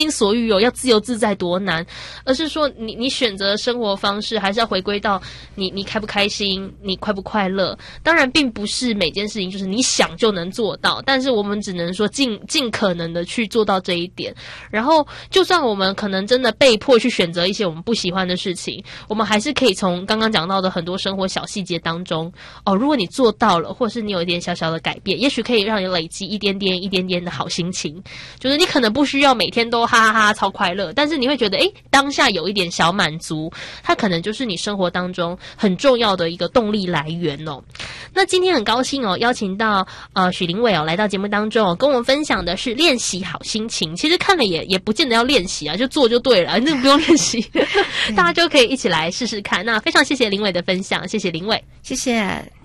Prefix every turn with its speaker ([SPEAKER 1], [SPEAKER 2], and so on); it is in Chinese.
[SPEAKER 1] 所欲要自由自在多难，而是说你选择的生活方式还是要回归到你开不开心，你快不快乐。当然并不是每件事情就是你想就能做到，但是我们只能说尽可能的去做到这一点。然后就算我们可能真的被迫去选择一些我们不喜欢的事情，我们还是可以从刚刚讲到的很多生活小细节当中如果你做到了，或者是你有一点小小的改变，也许可以让你累积一点点的好心情。就是你可能不需要每天都哈哈哈超快乐，但是你会觉得当下有一点小满足，它可能就是你生活当中很重要的一个动力来源哦。那今天很高兴邀请到许玲苇来到节目当中跟我们分享的是练习好心情。其实看了也不见得要练习啊，就做就对了，那不用练习大家就可以一起来试试看。那非常谢谢玲苇的分享，谢谢玲苇。
[SPEAKER 2] 谢谢。